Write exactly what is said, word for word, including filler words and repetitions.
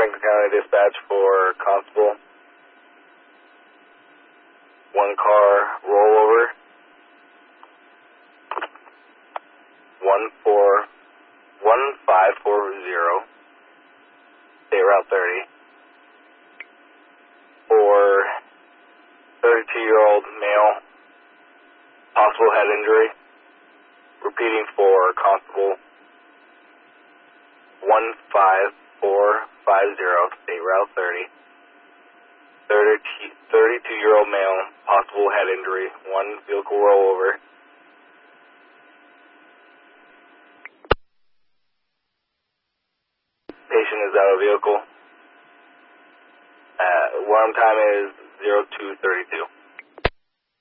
Franklin County Dispatch for Constable. One car rollover. One four, one five four zero. State Route thirty. For thirty-two-year-old male, possible head injury. Repeating for Constable. One five four five zero, State Route thirty. thirty-two-year-old male, possible head injury. One vehicle rollover. Patient is out of vehicle. Uh, alarm time is zero two thirty-two.